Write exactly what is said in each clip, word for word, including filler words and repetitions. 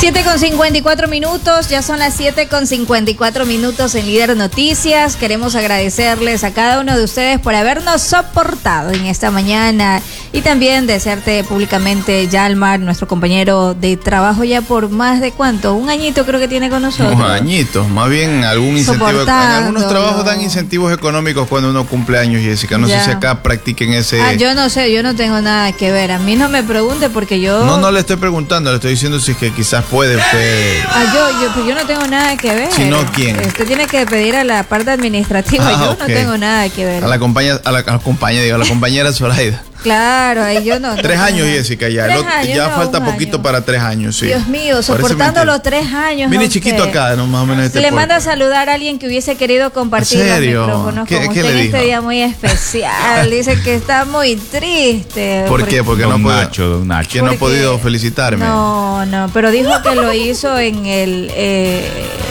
siete con cincuenta y cuatro minutos, ya son las siete con cincuenta y cuatro minutos en Líder Noticias. Queremos agradecerles a cada uno de ustedes por habernos soportado en esta mañana y también desearte públicamente, Yalmar, nuestro compañero de trabajo ya por más de cuánto, un añito creo que tiene con nosotros. Unos añitos, más bien algún incentivo. En algunos trabajos dan incentivos económicos cuando uno cumple años, Jessica. No ya. sé si acá practiquen ese. Ah, yo no sé, yo no tengo nada que ver. A mí no me pregunte porque yo. No, no le estoy preguntando, le estoy diciendo si es que quizás puede usted. Ah, yo, yo, pues yo no tengo nada que ver. Si no, ¿quién? Usted tiene que pedir a la parte administrativa. Ah, yo okay. no tengo nada que ver. A la compañía, a la, a la compañera, digo, a la compañera Zoraida. Claro, ahí yo no. Tres no, años, no. Jessica, ya. Tres Lo, años, ya no, falta poquito año. para tres años, sí. Dios mío, soportando los tres años. Viene chiquito acá, no, más o menos. Este le puerto. manda a saludar a alguien que hubiese querido compartir los micrófonos ¿Qué, con ¿qué usted le en dijo? este día muy especial. Dice que está muy triste. ¿Por qué? Porque don no puede. Nacho, don Nacho. Que no ha podido felicitarme. No, no, pero dijo que lo hizo en el. Eh,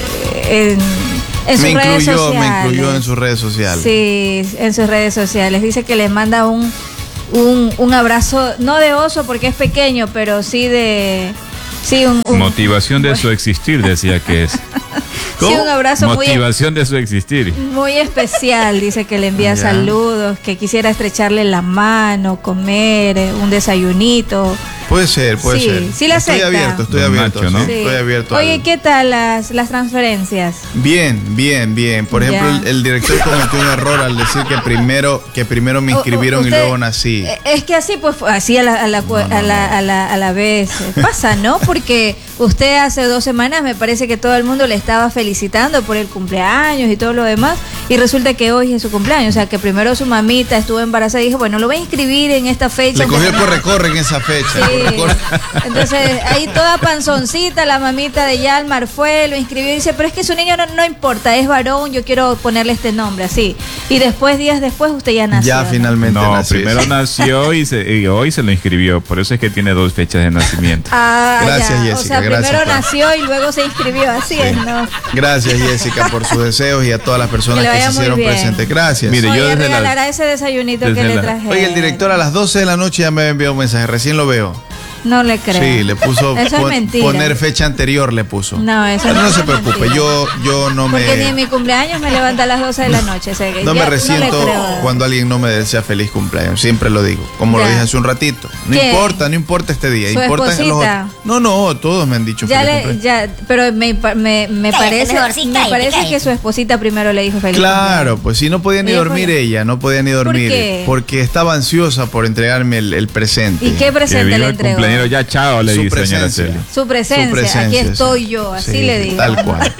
en, En sus me incluyó, redes sociales. me incluyó en sus redes sociales. Sí, en sus redes sociales. Dice que les manda un, un, un abrazo, no de oso porque es pequeño, pero sí de... Sí, un, un, Motivación de su existir, decía que es. Sí, un abrazo Motivación muy, de su existir. Muy especial, dice que le envía ya. saludos, que quisiera estrecharle la mano, comer, un desayunito. Puede ser, puede sí, ser. Sí la estoy acepta. abierto, estoy Don abierto, Nacho, ¿no? sí, sí. estoy abierto. Oye, al... ¿qué tal las, las transferencias? Bien, bien, bien. Por ejemplo, el, el director cometió un error al decir que primero que primero me inscribieron usted, y luego nací. Es que así, pues, así a la, a la, no, no, a la, a la, a la vez pasa, ¿no? Porque usted hace dos semanas me parece que todo el mundo le estaba felicitando por el cumpleaños y todo lo demás, y resulta que hoy es su cumpleaños, o sea, que primero su mamita estuvo embarazada y dijo, bueno, lo voy a inscribir en esta fecha. Le cogió el corre-corre en esa fecha. Sí. Entonces, ahí toda panzoncita, la mamita de Yalmar fue, lo inscribió y dice, pero es que su niño no, no importa, es varón, yo quiero ponerle este nombre, así. Y después, días después, usted ya nació. Ya finalmente no, nació. primero nació y, se, y hoy se lo inscribió, por eso es que tiene dos fechas de nacimiento. Ah, gracias, ya. Jessica. O sea, gracias, primero por... nació y luego se inscribió, así sí. es, ¿no? Gracias, Jessica, por sus deseos y a todas las personas que, que se hicieron presentes. Gracias. Mire, yo desde regalará la... ese desayunito desde que la... le traje. Oye, el director a las doce de la noche ya me envió un mensaje, recién lo veo. No le creo. Sí, le puso eso pon, es mentira. Poner fecha anterior le puso. No, eso no, no, no es se preocupe, mentira. yo yo no Porque me Porque ni en mi cumpleaños me levanta a las doce de la noche, o sea, No ya, me resiento no cuando alguien no me desea feliz cumpleaños, siempre lo digo, como ya. lo dije hace un ratito. No ¿Qué? importa, no importa este día, ¿Su importa esposita? los No, no, todos me han dicho ya feliz le, cumpleaños. ya, pero me, me, me cállate, parece sí, me cállate, parece cállate. que su esposita primero le dijo feliz Claro, cumpleaños. pues si no podía ni dormir por... ella, no podía ni dormir ¿Por qué? porque estaba ansiosa por entregarme el, el presente. ¿Y qué presente que le el entregó? Cumpleaños ya chao, le Su dice señora Celia. Su presencia, Su presencia, aquí estoy sí. yo, así sí, le digo. Tal cual.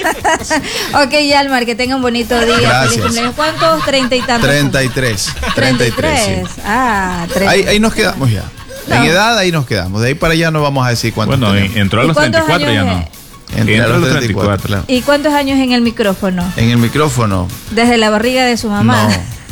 Ok, Yalmar, que tenga un bonito día. Gracias. Feliz cumpleaños. ¿Cuántos? Treinta y tantos. Treinta y tres. Treinta y tres. Sí. Ah, treinta. Ahí, ahí nos quedamos ya. No. En edad ahí nos quedamos. De ahí para allá no vamos a decir cuántos. Bueno, tenemos. entró a los treinta y cuatro ya no. Entré a los treinta y cuatro. Claro. ¿Y cuántos años en el micrófono? En el micrófono. Desde la barriga de su mamá. No.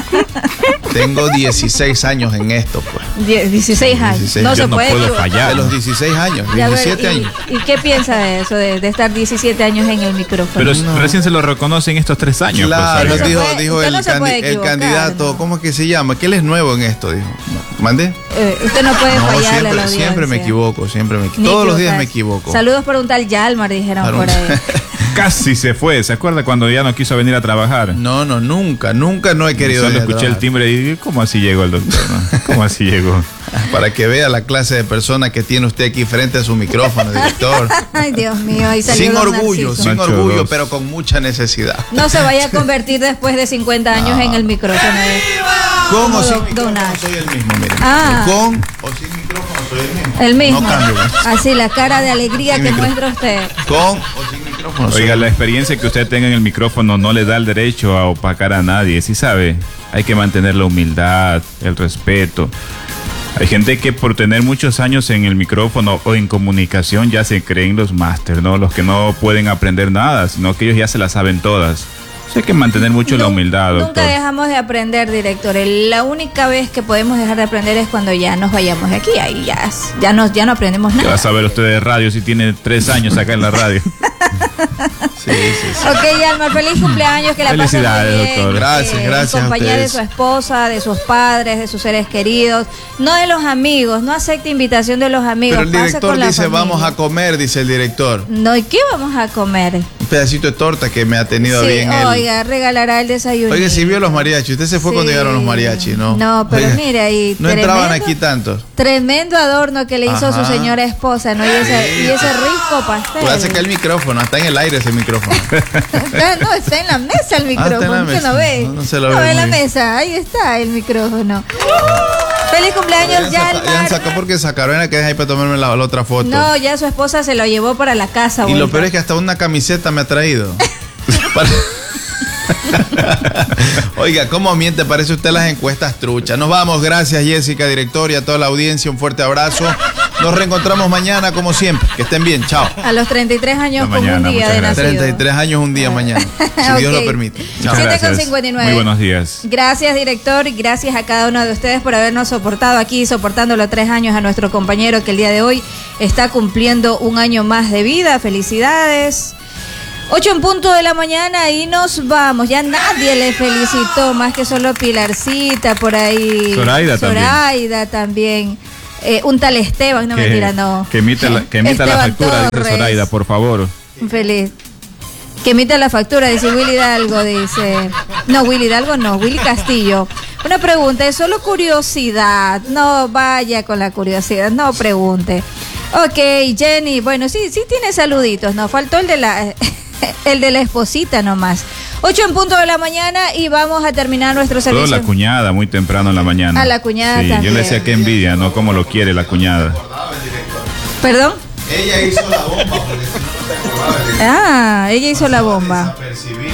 Tengo dieciséis años en esto, pues. dieciséis años. dieciséis. No Yo se no puede. puedo fallar. De los dieciséis años, diecisiete ver, y, años. ¿Y qué piensa de eso, de, de estar diecisiete años en el micrófono? Pero no. recién se lo reconocen estos tres años. Claro, pues, no dijo, puede, dijo el, no candi el candidato, ¿no? ¿Cómo es que se llama? Que él es nuevo en esto, dijo. ¿Mandé? Eh, usted no puede no, fallarle siempre, a la audiencia. Siempre me equivoco, siempre me equivoco. Todos los días me equivoco. Saludos por un tal Yalmar, dijeron claro. por ahí. Casi se fue, ¿se acuerda cuando ya no quiso venir a trabajar? No, no, nunca, nunca no he querido. Solo escuché el timbre y dije, ¿cómo así llegó el doctor? ¿No? ¿Cómo así llegó? Para que vea la clase de persona que tiene usted aquí frente a su micrófono, director. Ay, Dios mío, ahí salió Sin don orgullo, Narciso. sin Nacho orgullo, dos. pero con mucha necesidad. No se vaya a convertir después de cincuenta años no. en el micrófono. ¿eh? Con o sin don, micrófono don soy el mismo, mire. Ah. Con o sin micrófono soy el mismo. El mismo. No cambio. Así la cara de alegría sin que micro... muestra usted. Con o sin micrófono. Oiga, la experiencia que usted tenga en el micrófono no le da el derecho a opacar a nadie, ¿sí sabe? Hay que mantener la humildad, el respeto. Hay gente que por tener muchos años en el micrófono o en comunicación ya se creen los máster, ¿no? Los que no pueden aprender nada, sino que ellos ya se las saben todas. O sea, hay que mantener mucho no, la humildad, doctor. Nunca dejamos de aprender, director. La única vez que podemos dejar de aprender es cuando ya nos vayamos de aquí. Ahí ya, ya, no, ya no aprendemos nada. ¿Qué va a saber usted de radio si tiene tres años acá en la radio? Sí, sí, sí. Ok, Alma, feliz cumpleaños, que la pases muy bien. Doctor. Gracias, eh, gracias. En compañía a de su esposa, de sus padres, de sus seres queridos, no de los amigos, no acepte invitación de los amigos. Pero el pase director con la dice, familia. vamos a comer, dice el director. No, ¿y qué vamos a comer? Un pedacito de torta que me ha tenido Sí, bien él. oiga, regalará el desayuno. Oiga, si vio los mariachis, usted se fue Sí. cuando llegaron los mariachis, ¿no? No, pero Oiga, mira, y no tremendo, entraban aquí tantos. Tremendo adorno que le hizo Ajá. su señora esposa, ¿no? Y ese, y ese rico pastel. Voy a sacar el micrófono, está en el aire ese micrófono. Está- no, está en la mesa el Ah, está en la micrófono, ¿qué mesa. no ve? No, no se lo no ve ve muy la bien. mesa, ahí está el micrófono. Feliz cumpleaños, Ya Yalmar. saca porque sacaron que deja ahí para tomarme la, la otra foto. No, ya su esposa se lo llevó para la casa. y lo vuelta. peor es que hasta una camiseta me ha traído. Para- Oiga, ¿cómo miente? Parece usted las encuestas truchas. Nos vamos, gracias Jessica, director, y a toda la audiencia, un fuerte abrazo. Nos reencontramos mañana como siempre. Que estén bien, chao. A los treinta y tres años Hasta con mañana, un día muchas de gracias. nacido. treinta y tres años un día mañana, si Dios Ok. lo permite. Chao. Muchas siete con gracias. cincuenta y nueve. Muy buenos días. Gracias, director, y gracias a cada uno de ustedes por habernos soportado aquí, soportando los tres años a nuestro compañero que el día de hoy está cumpliendo un año más de vida. Felicidades. Ocho en punto de la mañana y nos vamos. Ya nadie le felicitó, más que solo Pilarcita por ahí. Zoraida también. Zoraida también. Eh, un tal Esteban, no que, mentira, no. Que emita la, que emita la Esteban factura, dice Torres. Zoraida, por favor. Feliz. Que emita la factura, dice Willy Hidalgo, dice. No, Willy Hidalgo no, Willy Castillo. Una pregunta, es solo curiosidad. No vaya con la curiosidad, no pregunte. Ok, Jenny, bueno, sí, sí tiene saluditos, nos faltó el de la el de la esposita nomás. Ocho en punto de la mañana y vamos a terminar nuestro Todo servicio. la cuñada muy temprano en la mañana. A la cuñada sí, también. Yo le decía que envidia, no como lo quiere la cuñada. ¿Perdón? Ella hizo la bomba, porque si no, no se acordaba de Ah, ella hizo la bomba. desapercibido.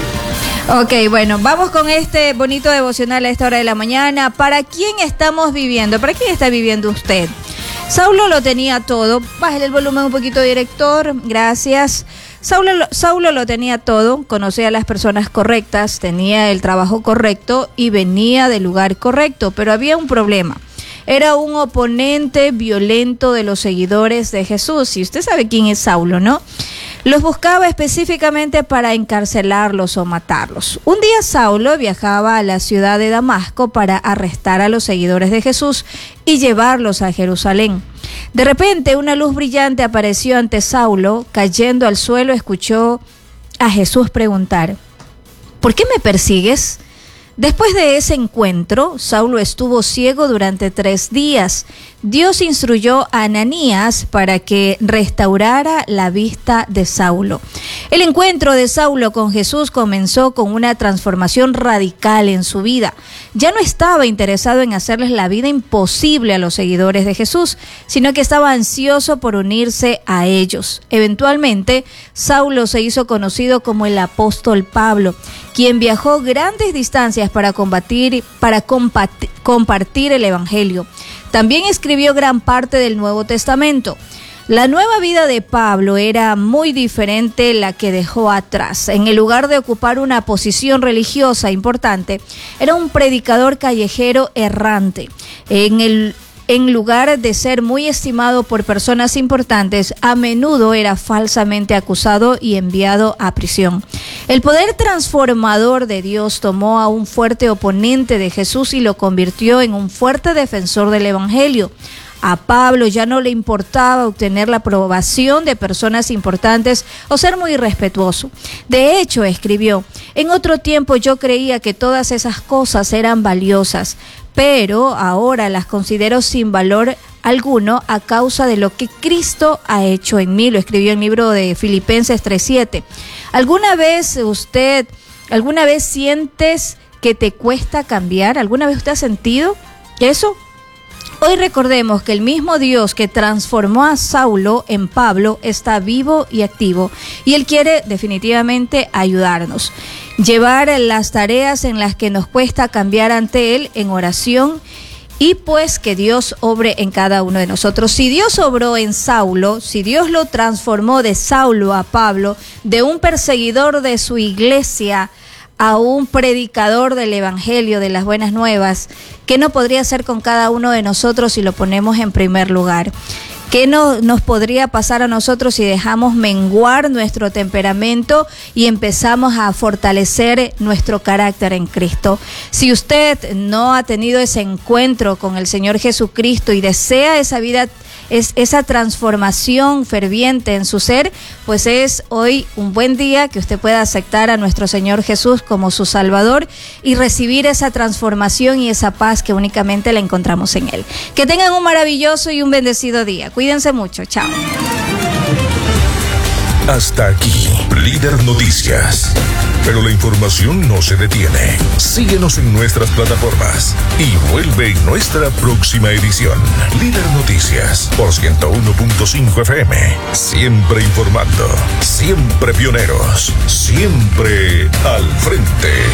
Ok, bueno, vamos con este bonito devocional a esta hora de la mañana. ¿Para quién estamos viviendo? ¿Para quién está viviendo usted? Saulo lo tenía todo. Bájale el volumen un poquito, director. Gracias. Saulo, Saulo lo tenía todo, conocía a las personas correctas, tenía el trabajo correcto y venía del lugar correcto, pero había un problema. Era un oponente violento de los seguidores de Jesús. Y usted sabe quién es Saulo, ¿no? Los buscaba específicamente para encarcelarlos o matarlos. Un día Saulo viajaba a la ciudad de Damasco para arrestar a los seguidores de Jesús y llevarlos a Jerusalén. De repente, una luz brillante apareció ante Saulo. Cayendo al suelo, escuchó a Jesús preguntar: ¿por qué me persigues? Después de ese encuentro, Saulo estuvo ciego durante tres días. Dios instruyó a Ananías para que restaurara la vista de Saulo. El encuentro de Saulo con Jesús comenzó con una transformación radical en su vida. Ya no estaba interesado en hacerles la vida imposible a los seguidores de Jesús, sino que estaba ansioso por unirse a ellos. Eventualmente, Saulo se hizo conocido como el apóstol Pablo, quien viajó grandes distancias para combatir, para compartir, compartir el evangelio. También escribió gran parte del Nuevo Testamento. La nueva vida de Pablo era muy diferente la que dejó atrás. En el lugar de ocupar una posición religiosa importante, era un predicador callejero errante. En el En lugar de ser muy estimado por personas importantes, a menudo era falsamente acusado y enviado a prisión. El poder transformador de Dios tomó a un fuerte oponente de Jesús y lo convirtió en un fuerte defensor del Evangelio. A Pablo ya no le importaba obtener la aprobación de personas importantes o ser muy respetuoso. De hecho, escribió: en otro tiempo yo creía que todas esas cosas eran valiosas, pero ahora las considero sin valor alguno a causa de lo que Cristo ha hecho en mí. Lo escribió en el libro de Filipenses tres siete. ¿Alguna vez usted, alguna vez sientes que te cuesta cambiar? ¿Alguna vez usted ha sentido eso? Hoy recordemos que el mismo Dios que transformó a Saulo en Pablo está vivo y activo, y Él quiere definitivamente ayudarnos. Llevar las tareas en las que nos cuesta cambiar ante Él en oración, y pues que Dios obre en cada uno de nosotros. Si Dios obró en Saulo, si Dios lo transformó de Saulo a Pablo, de un perseguidor de su iglesia a un predicador del evangelio, de las buenas nuevas, ¿qué no podría hacer con cada uno de nosotros si lo ponemos en primer lugar? ¿Qué no, nos podría pasar a nosotros si dejamos menguar nuestro temperamento y empezamos a fortalecer nuestro carácter en Cristo? Si usted no ha tenido ese encuentro con el Señor Jesucristo y desea esa vida, es esa transformación ferviente en su ser, pues es hoy un buen día que usted pueda aceptar a nuestro Señor Jesús como su Salvador y recibir esa transformación y esa paz que únicamente la encontramos en Él. Que tengan un maravilloso y un bendecido día. Cuídense mucho. Chao. Hasta aquí, Líder Noticias. Pero la información no se detiene. Síguenos en nuestras plataformas y vuelve en nuestra próxima edición. Líder Noticias por ciento uno punto cinco F M. Siempre informando, siempre pioneros, siempre al frente.